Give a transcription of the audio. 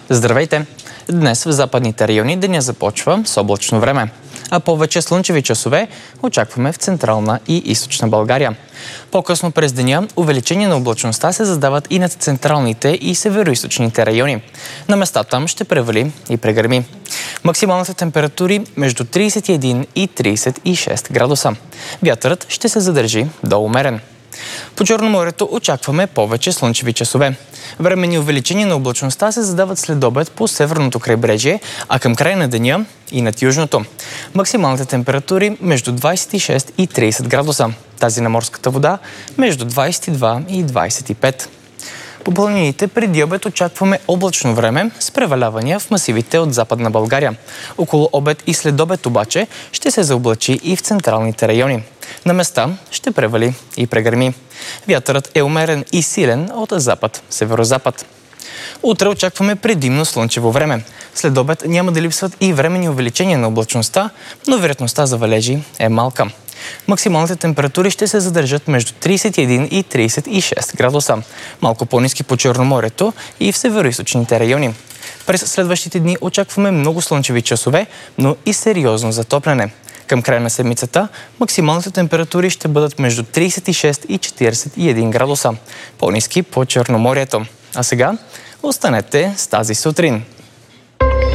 Здравейте! Днес в западните райони деня започва с облачно време, а повече слънчеви часове очакваме в централна и източна България. По-късно през деня увеличение на облачността се задават и над централните и североизточните райони. На места там ще превали и прегърми. Максималните температури между 31 и 36 градуса. Вятърът ще се задържи до умерен. По Черноморието очакваме повече слънчеви часове. Временни увеличения на облачността се задават след обед по северното крайбрежие, а към края на деня и над южното. Максималните температури между 26 и 30 градуса. Тази на морската вода между 22 и 25. По планините преди обед очакваме облачно време с превалявания в масивите от Западна България. Около обед и след обед обаче ще се заоблачи и в централните райони. На места ще превали и прегърми. Вятърът е умерен и силен от запад-северозапад. Утре очакваме предимно слънчево време. След обед няма да липсват и временни увеличения на облачността, но вероятността за валежи е малка. Максималните температури ще се задържат между 31 и 36 градуса. Малко по-ниски по Черноморието и в североизточните райони. През следващите дни очакваме много слънчеви часове, но и сериозно затопляне. Към края на седмицата максималните температури ще бъдат между 36 и 41 градуса. По-ниски по Черноморието. А сега останете с тази сутрин.